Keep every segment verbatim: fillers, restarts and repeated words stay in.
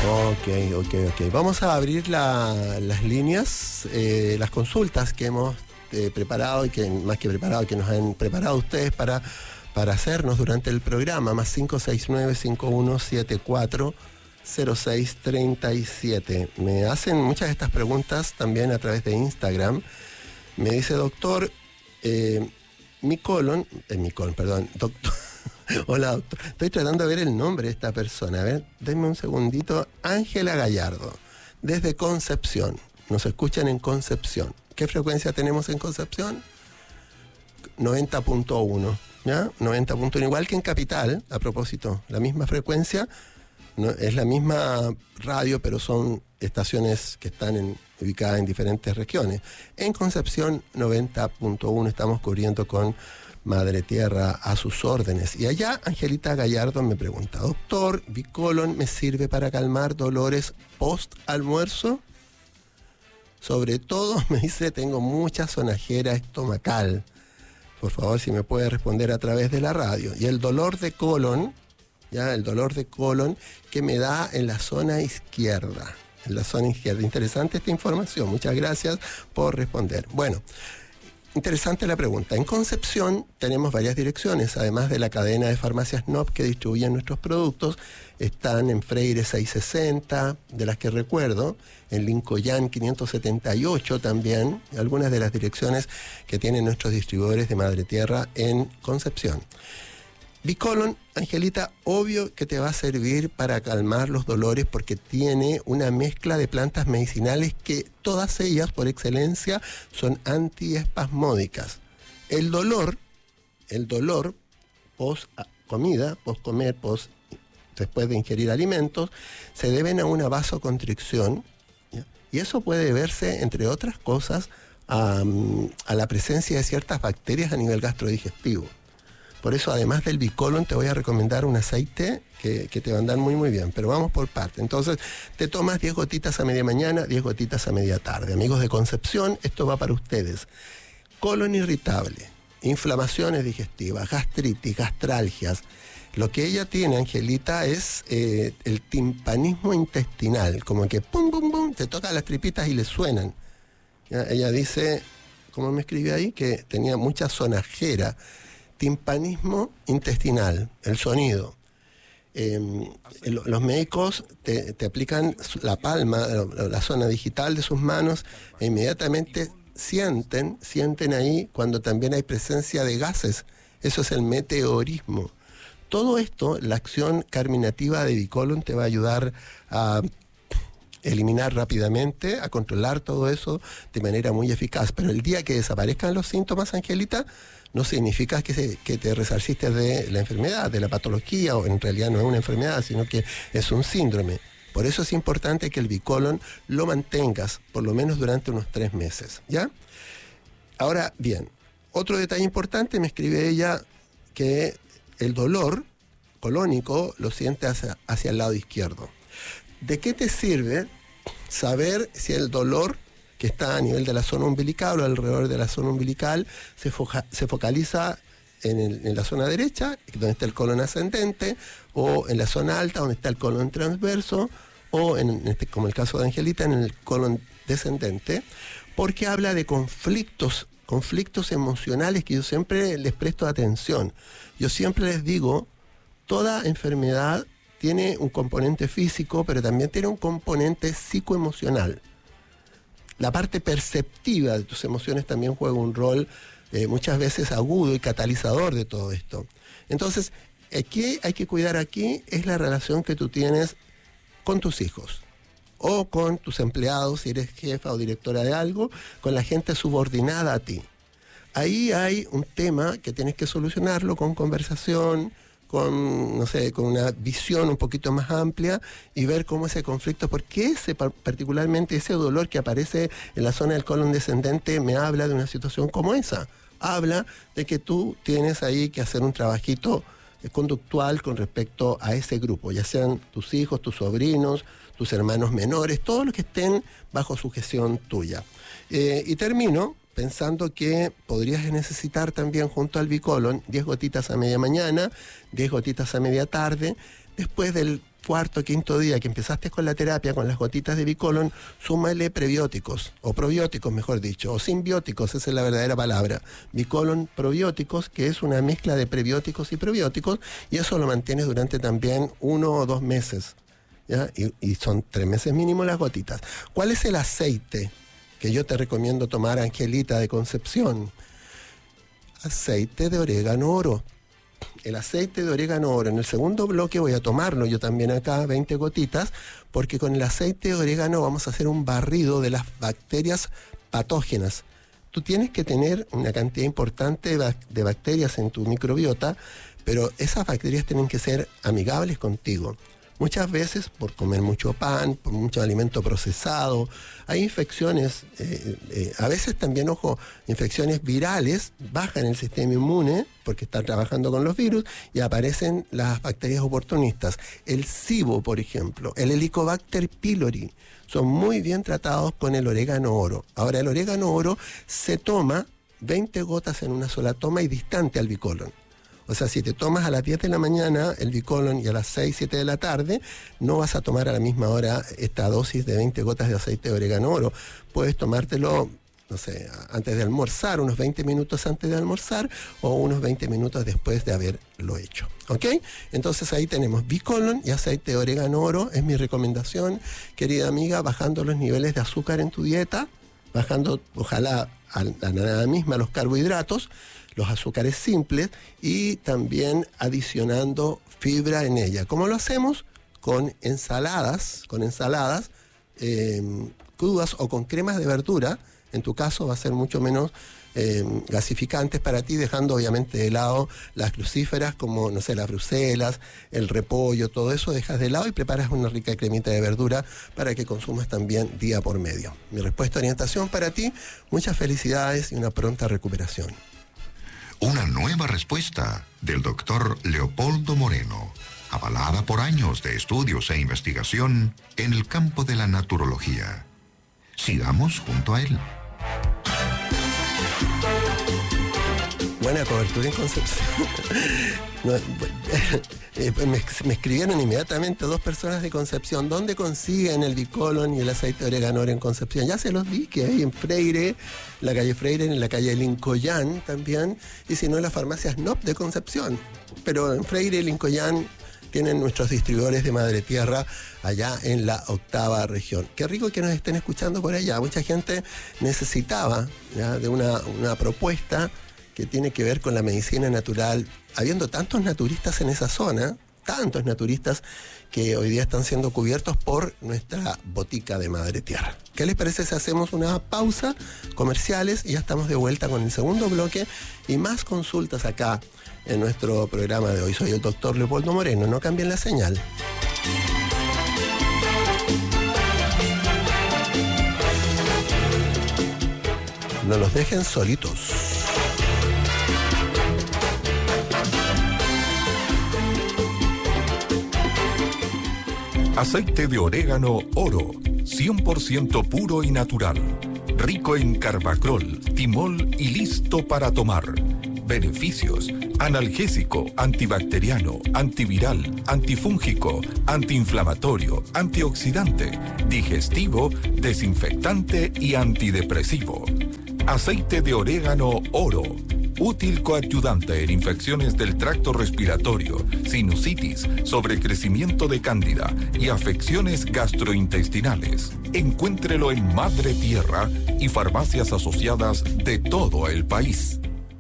Ok, ok, ok. Vamos a abrir la, las líneas, eh, las consultas que hemos eh, preparado y que más que preparado, que nos han preparado ustedes para, para hacernos durante el programa, más cinco seis nueve, cinco uno siete cuatro, cero seis tres siete. Me hacen muchas de estas preguntas también a través de Instagram. Me dice, doctor, eh, mi colon, eh, mi colon, perdón, doctor. Hola, doctor. Estoy tratando de ver el nombre de esta persona. A ver, denme un segundito. Ángela Gallardo, desde Concepción. Nos escuchan en Concepción. ¿Qué frecuencia tenemos en Concepción? noventa punto uno. ¿Ya? noventa punto uno. Igual que en Capital, a propósito. La misma frecuencia. No, es la misma radio, pero son estaciones que están en, ubicadas en diferentes regiones. En Concepción, noventa punto uno. Estamos cubriendo con Madre Tierra a sus órdenes. Y allá Angelita Gallardo me pregunta, doctor, Bicolon me sirve para calmar dolores post almuerzo. Sobre todo, me dice, tengo mucha sonajera estomacal. Por favor, si me puede responder a través de la radio. Y el dolor de colon, ya el dolor de colon que me da en la zona izquierda. En la zona izquierda. Interesante esta información. Muchas gracias por responder. Bueno. Interesante la pregunta. En Concepción tenemos varias direcciones, además de la cadena de farmacias N O P que distribuyen nuestros productos. Están en Freire seiscientos sesenta, de las que recuerdo, en Lincoln quinientos setenta y ocho también, algunas de las direcciones que tienen nuestros distribuidores de Madre Tierra en Concepción. Bicolon, Angelita, obvio que te va a servir para calmar los dolores porque tiene una mezcla de plantas medicinales que todas ellas, por excelencia, son antiespasmódicas. El dolor, el dolor post comida, post comer, post, después de ingerir alimentos, se deben a una vasoconstricción, ¿ya? Y eso puede verse, entre otras cosas, a, a la presencia de ciertas bacterias a nivel gastrodigestivo. Por eso, además del Bicolon, te voy a recomendar un aceite que, que te va a andar muy, muy bien. Pero vamos por parte. Entonces, te tomas diez gotitas a media mañana, diez gotitas a media tarde. Amigos de Concepción, esto va para ustedes. Colon irritable, inflamaciones digestivas, gastritis, gastralgias. Lo que ella tiene, Angelita, es eh, el timpanismo intestinal. Como que pum, pum, pum, te toca las tripitas y le suenan. ¿Ya? Ella dice, ¿cómo me escribe ahí? Que tenía mucha sonajera. Timpanismo intestinal, el sonido. Eh, los médicos te, te aplican la palma, la zona digital de sus manos e inmediatamente sienten, sienten ahí cuando también hay presencia de gases. Eso es el meteorismo. Todo esto, la acción carminativa de Bicolon te va a ayudar a eliminar rápidamente, a controlar todo eso de manera muy eficaz. Pero el día que desaparezcan los síntomas, Angelita, no significa que, se, que te resarciste de la enfermedad, de la patología, o en realidad no es una enfermedad, sino que es un síndrome. Por eso es importante que el Bicolon lo mantengas por lo menos durante unos tres meses, ¿ya? Ahora, bien, otro detalle importante, me escribe ella que el dolor colónico lo siente hacia, hacia el lado izquierdo. ¿De qué te sirve saber si el dolor que está a nivel de la zona umbilical o alrededor de la zona umbilical se, foca, se focaliza en, el, en la zona derecha, donde está el colon ascendente, o en la zona alta, donde está el colon transverso, o en, en este, como el caso de Angelita, en el colon descendente? Porque habla de conflictos, conflictos emocionales que yo siempre les presto atención. Yo siempre les digo, toda enfermedad tiene un componente físico, pero también tiene un componente psicoemocional. La parte perceptiva de tus emociones también juega un rol eh, muchas veces agudo y catalizador de todo esto. Entonces, ¿qué hay que cuidar aquí? Es la relación que tú tienes con tus hijos o con tus empleados, si eres jefa o directora de algo, con la gente subordinada a ti. Ahí hay un tema que tienes que solucionarlo con conversación, con, no sé, con una visión un poquito más amplia y ver cómo ese conflicto, porque ese, particularmente ese dolor que aparece en la zona del colon descendente me habla de una situación como esa. Habla de que tú tienes ahí que hacer un trabajito conductual con respecto a ese grupo, ya sean tus hijos, tus sobrinos, tus hermanos menores, todos los que estén bajo sujeción tuya. Eh, y termino pensando que podrías necesitar también junto al Bicolon diez gotitas a media mañana, diez gotitas a media tarde, después del cuarto, quinto día que empezaste con la terapia, con las gotitas de Bicolon, súmale prebióticos, o probióticos mejor dicho, o simbióticos, esa es la verdadera palabra. Bicolon probióticos, que es una mezcla de prebióticos y probióticos, y eso lo mantienes durante también uno o dos meses, ¿ya? Y, y son tres meses mínimo las gotitas. ¿Cuál es el aceite que yo te recomiendo tomar, Angelita, de Concepción? Aceite de orégano oro. El aceite de orégano oro. En el segundo bloque voy a tomarlo yo también acá, veinte gotitas, porque con el aceite de orégano vamos a hacer un barrido de las bacterias patógenas. Tú tienes que tener una cantidad importante de bacterias en tu microbiota, pero esas bacterias tienen que ser amigables contigo. Muchas veces por comer mucho pan, por mucho alimento procesado, hay infecciones, eh, eh, a veces también, ojo, infecciones virales, bajan el sistema inmune porque están trabajando con los virus y aparecen las bacterias oportunistas. El SIBO, por ejemplo, el Helicobacter pylori, son muy bien tratados con el orégano oro. Ahora, el orégano oro se toma veinte gotas en una sola toma y distante al Bicolon. O sea, si te tomas a las diez de la mañana el Bicolon y a las seis, siete de la tarde, no vas a tomar a la misma hora esta dosis de veinte gotas de aceite de orégano oro. Puedes tomártelo, no sé, antes de almorzar, unos veinte minutos antes de almorzar o unos veinte minutos después de haberlo hecho. ¿Ok? Entonces ahí tenemos Bicolon y aceite de orégano oro. Es mi recomendación, querida amiga, bajando los niveles de azúcar en tu dieta, bajando, ojalá, a la nada misma los carbohidratos, los azúcares simples y también adicionando fibra en ella. ¿Cómo lo hacemos? Con ensaladas, con ensaladas eh, crudas o con cremas de verdura. En tu caso va a ser mucho menos eh, gasificantes para ti, dejando obviamente de lado las crucíferas como, no sé, las bruselas, el repollo, todo eso dejas de lado y preparas una rica cremita de verdura para que consumas también día por medio. Mi respuesta de orientación para ti, muchas felicidades y una pronta recuperación. Una nueva respuesta del doctor Leopoldo Moreno, avalada por años de estudios e investigación en el campo de la naturología. Sigamos junto a él. Buena cobertura en Concepción. No, me, me escribieron inmediatamente dos personas de Concepción. ¿Dónde consiguen el Bicolon y el aceite de orégano en Concepción? Ya se los di, que hay en Freire, la calle Freire, en la calle Lincoyán también, y si no, en las farmacias N O P de Concepción. Pero en Freire y Lincoyán tienen nuestros distribuidores de Madre Tierra allá en la octava región. Qué rico que nos estén escuchando por allá. Mucha gente necesitaba, ¿ya?, de una, una propuesta que tiene que ver con la medicina natural, habiendo tantos naturistas en esa zona, tantos naturistas que hoy día están siendo cubiertos por nuestra botica de Madre Tierra. ¿Qué les parece si hacemos una pausa comerciales y ya estamos de vuelta con el segundo bloque y más consultas acá en nuestro programa de hoy? Soy el doctor Leopoldo Moreno, no cambien la señal. No los dejen solitos. Aceite de orégano oro, cien por ciento puro y natural, rico en carbacrol, timol y listo para tomar. Beneficios: analgésico, antibacteriano, antiviral, antifúngico, antiinflamatorio, antioxidante, digestivo, desinfectante y antidepresivo. Aceite de orégano oro, útil coadyuvante en infecciones del tracto respiratorio, sinusitis, sobrecrecimiento de cándida y afecciones gastrointestinales. Encuéntrelo en Madre Tierra y farmacias asociadas de todo el país.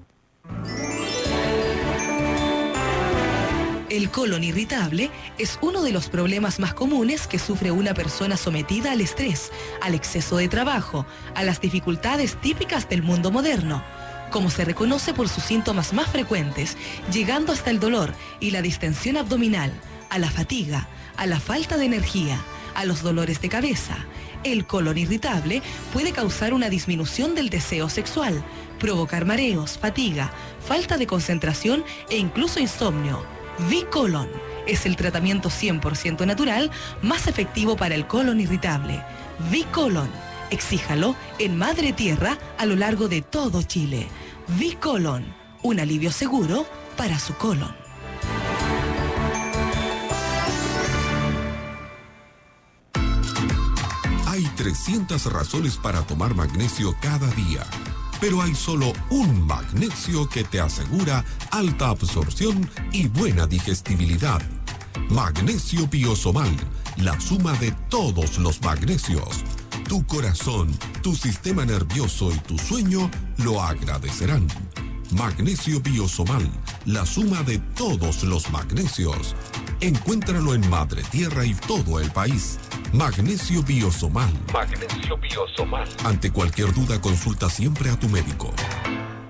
El colon irritable es uno de los problemas más comunes que sufre una persona sometida al estrés, al exceso de trabajo, a las dificultades típicas del mundo moderno, como se reconoce por sus síntomas más frecuentes, llegando hasta el dolor y la distensión abdominal, a la fatiga, a la falta de energía, a los dolores de cabeza. El colon irritable puede causar una disminución del deseo sexual, provocar mareos, fatiga, falta de concentración e incluso insomnio. Bicolon es el tratamiento cien por ciento natural más efectivo para el colon irritable. Bicolon, exíjalo en Madre Tierra a lo largo de todo Chile. Bicolon, un alivio seguro para su colon. Hay trescientas razones para tomar magnesio cada día, pero hay solo un magnesio que te asegura alta absorción y buena digestibilidad. Magnesio Biosomal, la suma de todos los magnesios. Tu corazón, tu sistema nervioso y tu sueño lo agradecerán. Magnesio Biosomal, la suma de todos los magnesios. Encuéntralo en Madre Tierra y todo el país. Magnesio Biosomal. Magnesio Biosomal. Ante cualquier duda, consulta siempre a tu médico.